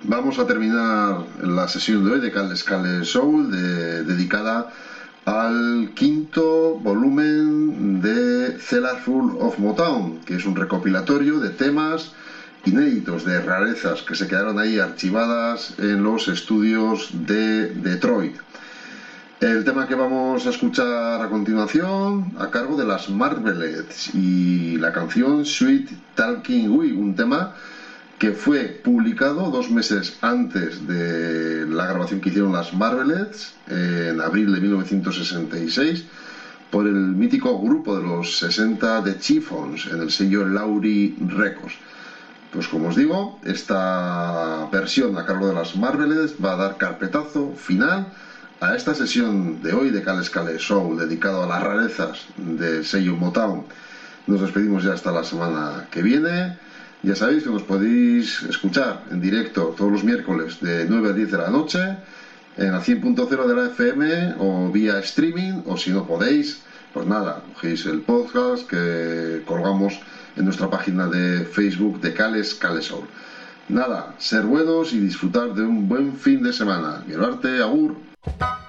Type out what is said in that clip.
Vamos a terminar la sesión de hoy de Cales Cales Soul, dedicada al quinto volumen de Cellarful of Motown, que es un recopilatorio de temas inéditos, de rarezas que se quedaron ahí archivadas en los estudios de Detroit. El tema que vamos a escuchar a continuación, a cargo de las Marvelettes, y la canción Sweet Talking Wee, un tema que fue publicado 2 meses antes de la grabación que hicieron las Marvelettes, en abril de 1966, por el mítico grupo de los 60 de Chiffons, en el sello Laurie Records. Pues como os digo, esta versión a cargo de las Marvelettes va a dar carpetazo final a esta sesión de hoy de Cales Cales Soul, dedicado a las rarezas del sello Motown. Nos despedimos ya hasta la semana que viene. Ya sabéis que nos podéis escuchar en directo todos los miércoles de 9 a 10 de la noche en la 100.0 de la FM o vía streaming, o si no podéis, pues nada, cogéis el podcast que colgamos en nuestra página de Facebook de Cales Cales Soul. Nada, ser buenos y disfrutar de un buen fin de semana. Quiero arte, agur.